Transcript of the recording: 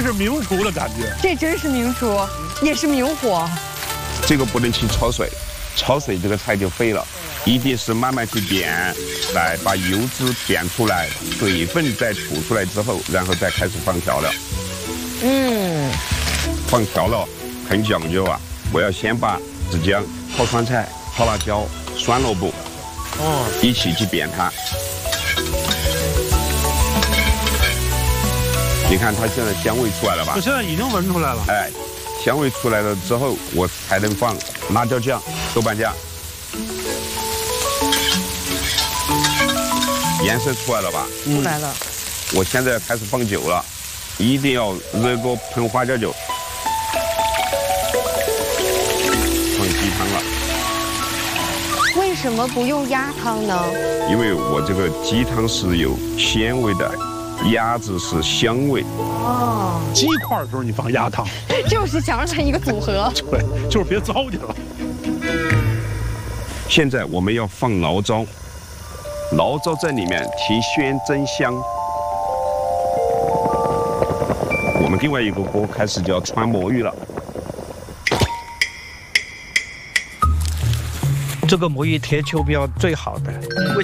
是名厨的感觉。 这真是名厨，也是明火。 这个不能去焯水，焯水这个菜就废了，一定是慢慢去煸，来把油脂煸出来，水分再吐出来之后，然后再开始放调料。放调料很讲究啊，我要先把子姜、泡酸菜、泡辣椒、酸萝卜，一起去煸它。你看它现在香味出来了吧？ 我现在已经闻出来了。 哎，香味出来了之后，我才能放辣椒酱、豆瓣酱。颜色出来了吧？ 出来了。 我现在开始放酒了，一定要热锅喷花椒酒。放鸡汤了。 为什么不用鸭汤呢？ 因为我这个鸡汤是有鲜味的，鸭子是香味。 哦， 鸡块的时候你放鸭汤， 就是想让它一个组合。 对，就是别糟践了。 现在我们要放醪糟，醪糟在里面提鲜增香。我们另外一个锅开始就要穿魔芋了。 这个魔芋贴秋膘最好的，味